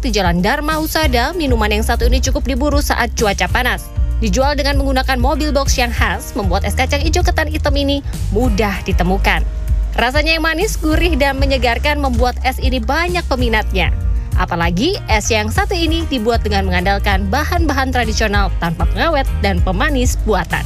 di Jalan Dharma Husada, minuman yang satu ini cukup diburu saat cuaca panas. Dijual dengan menggunakan mobil box yang khas, membuat es kacang hijau ketan hitam ini mudah ditemukan. Rasanya yang manis, gurih, dan menyegarkan membuat es ini banyak peminatnya. Apalagi es yang satu ini dibuat dengan mengandalkan bahan-bahan tradisional tanpa pengawet dan pemanis buatan.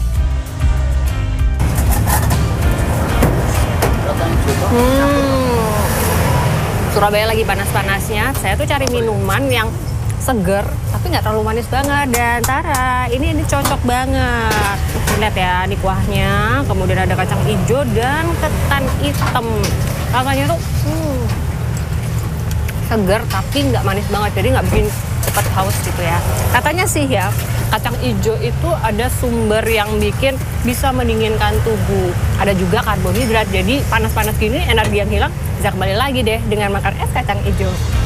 Surabaya lagi panas-panasnya, saya tuh cari minuman yang seger tapi nggak terlalu manis banget. Dan Tara, ini cocok banget. Lihat ya, ini kuahnya, kemudian ada kacang hijau dan ketan hitam. Rasanya tuh seger tapi nggak manis banget, jadi nggak bikin cepat haus gitu ya. Katanya sih ya, kacang hijau itu ada sumber yang bikin bisa mendinginkan tubuh. Ada juga karbohidrat, jadi panas-panas gini energi yang hilang bisa kembali lagi deh dengan makan es kacang hijau.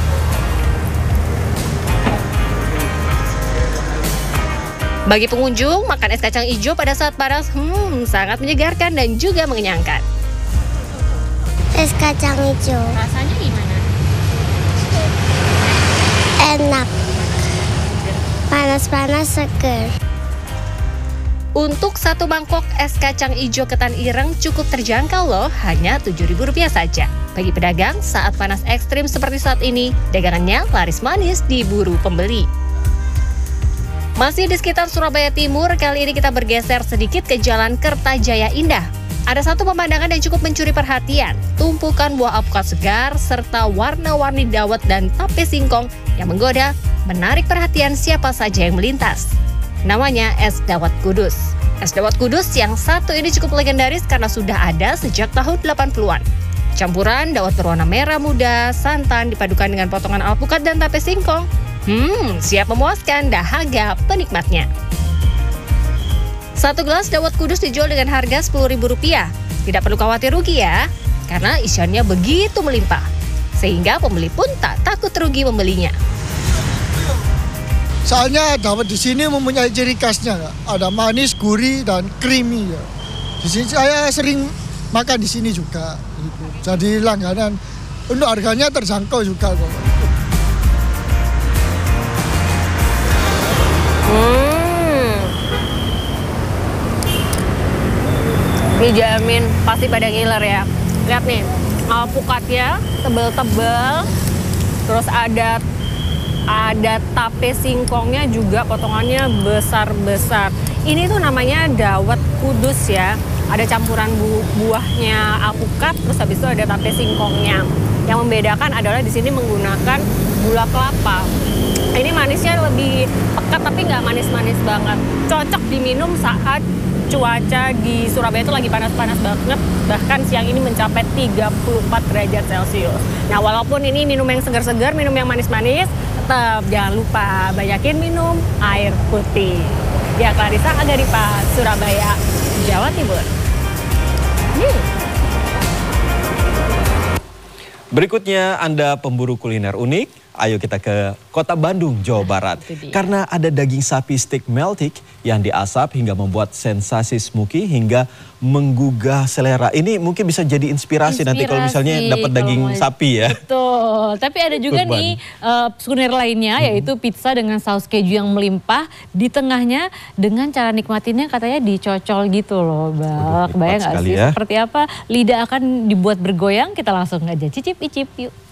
Bagi pengunjung, makan es kacang hijau pada saat panas sangat menyegarkan dan juga mengenyangkan. Es kacang hijau Rasanya gimana? enak, panas-panas seger. Untuk satu mangkok es kacang hijau ketan ireng cukup terjangkau loh, hanya Rp7.000 saja. Bagi pedagang, saat panas ekstrim seperti saat ini, dagangannya laris manis diburu pembeli. Masih di sekitar Surabaya Timur, kali ini kita bergeser sedikit ke Jalan Kertajaya Indah. Ada satu pemandangan yang cukup mencuri perhatian, tumpukan buah alpukat segar, serta warna-warni dawet dan tape singkong yang menggoda, menarik perhatian siapa saja yang melintas. Namanya es dawet kudus. Es dawet kudus yang satu ini cukup legendaris karena sudah ada sejak tahun 80-an. Campuran dawet berwarna merah muda, santan dipadukan dengan potongan alpukat dan tape singkong. Siap memuaskan dahaga penikmatnya. Satu gelas dawet kudus dijual dengan harga Rp10.000. Tidak perlu khawatir rugi ya, karena isiannya begitu melimpah. Sehingga pembeli pun tak takut rugi membelinya. Soalnya dawet di sini mempunyai ciri khasnya, ada manis, gurih, dan creamy. Ya. Di sini saya sering makan di sini juga. Gitu. Jadi langganan. Untuk harganya terjangkau juga kok. Dijamin pasti pada ngiler ya. Lihat nih, alpukatnya tebel-tebel, terus ada tape singkongnya juga potongannya besar-besar. Ini tuh namanya dawet kudus ya. Ada campuran buahnya alpukat, terus habis itu ada tape singkongnya. Yang membedakan adalah di sini menggunakan gula kelapa. Ini manisnya lebih pekat tapi nggak manis-manis banget. Cocok diminum saat cuaca di Surabaya itu lagi panas-panas banget, bahkan siang ini mencapai 34 derajat Celcius. Nah, walaupun ini minum yang segar-segar, minum yang manis-manis, tetap jangan lupa banyakin minum air putih. Ya, Clarissa Agaripa, Surabaya, Jawa Timur. Berikutnya Anda pemburu kuliner unik. Ayo kita ke Kota Bandung, Jawa Barat. Karena ada daging sapi steak meltik yang diasap hingga membuat sensasi smoky hingga menggugah selera. Ini mungkin bisa jadi inspirasi nanti kalau misalnya dapat daging sapi ya. Betul, tapi ada juga nih kuliner lainnya yaitu pizza dengan saus keju yang melimpah. Di tengahnya dengan cara nikmatinnya katanya dicocol gitu loh. Bayang gak sih seperti apa lidah akan dibuat bergoyang? Kita langsung aja cicip-icip yuk.